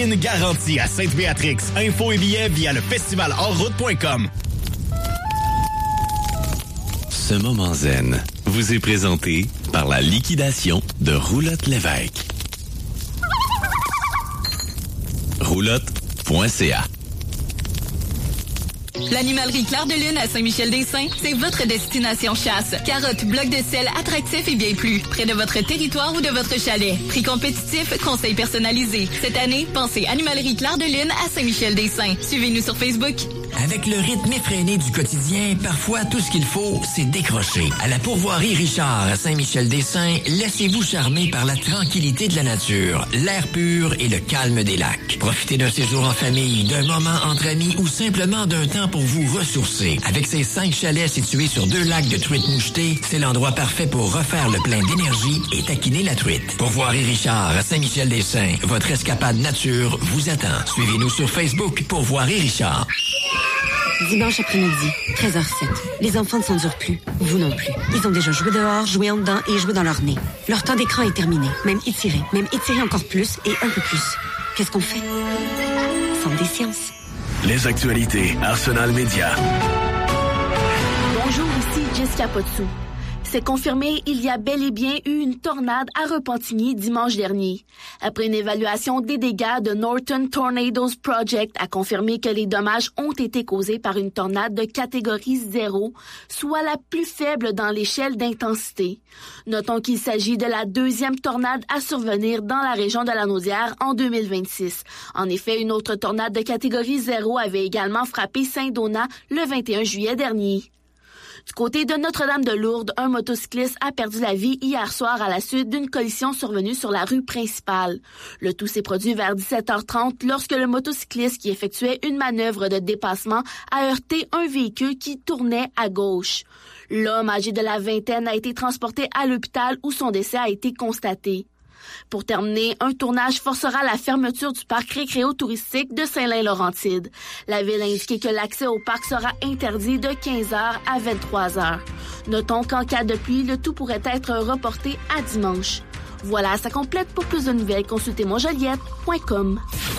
Une garantie à Sainte-Béatrix. Infos et billets via le festivalhors-route.com. Ce moment zen vous est présenté par la liquidation de Roulotte Lévesque. Roulotte.ca. L'animalerie Clair de Lune à Saint-Michel-des-Saints, c'est votre destination chasse. Carottes, blocs de sel, attractifs et bien plus. Près de votre territoire ou de votre chalet. Prix compétitif, conseils personnalisés. Cette année, pensez Animalerie Clair de Lune à Saint-Michel-des-Saints. Suivez-nous sur Facebook. Avec le rythme effréné du quotidien, parfois tout ce qu'il faut, c'est décrocher. À la pourvoirie Richard à Saint-Michel-des-Saints, laissez-vous charmer par la tranquillité de la nature, l'air pur et le calme des lacs. Profitez d'un séjour en famille, d'un moment entre amis ou simplement d'un temps pour vous ressourcer. Avec ses 5 chalets situés sur 2 lacs de truites mouchetées, c'est l'endroit parfait pour refaire le plein d'énergie et taquiner la truite. Pourvoirie Richard à Saint-Michel-des-Saints, votre escapade nature vous attend. Suivez-nous sur Facebook Pourvoirie Richard. Dimanche après-midi, 13h07. Les enfants ne s'endurent plus. Vous non plus. Ils ont déjà joué dehors, joué en dedans et joué dans leur nez. Leur temps d'écran est terminé. Même étiré encore plus et un peu plus. Qu'est-ce qu'on fait? Centre des sciences. Les actualités Arsenal Média. Bonjour, ici Jessica Potsou. C'est confirmé, il y a bel et bien eu une tornade à Repentigny dimanche dernier. Après une évaluation des dégâts, de Northern Tornadoes Project a confirmé que les dommages ont été causés par une tornade de catégorie 0, soit la plus faible dans l'échelle d'intensité. Notons qu'il s'agit de la 2e tornade à survenir dans la région de la Naudière en 2026. En effet, une autre tornade de catégorie 0 avait également frappé Saint-Donat le 21 juillet dernier. Du côté de Notre-Dame-de-Lourdes, un motocycliste a perdu la vie hier soir à la suite d'une collision survenue sur la rue principale. Le tout s'est produit vers 17h30 lorsque le motocycliste qui effectuait une manœuvre de dépassement a heurté un véhicule qui tournait à gauche. L'homme âgé de la vingtaine a été transporté à l'hôpital où son décès a été constaté. Pour terminer, un tournage forcera la fermeture du parc récréo-touristique de Saint-Lin-Laurentide. La ville a indiqué que l'accès au parc sera interdit de 15h à 23h. Notons qu'en cas de pluie, le tout pourrait être reporté à dimanche. Voilà, ça complète. Pour plus de nouvelles, consultez monjoliette.com.